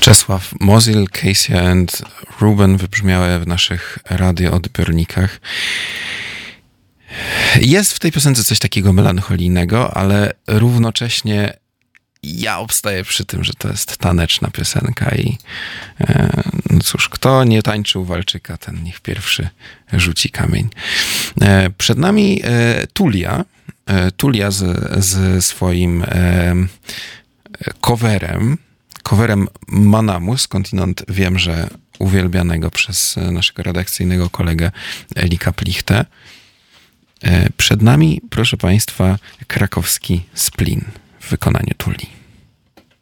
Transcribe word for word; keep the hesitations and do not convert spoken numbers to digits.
Czesław Mozil, Casey and Ruben wybrzmiały w naszych radioodbiornikach. Jest w tej piosence coś takiego melancholijnego, ale równocześnie ja obstaję przy tym, że to jest taneczna piosenka i e, no cóż, kto nie tańczył walczyka, ten niech pierwszy rzuci kamień. E, przed nami e, Tulia. E, Tulia z, z swoim e, coverem, coverem Manamu, skądinąd wiem, że uwielbianego przez naszego redakcyjnego kolegę Elika Plichtę. E, przed nami, proszę Państwa, krakowski Splin w wykonaniu Tuli.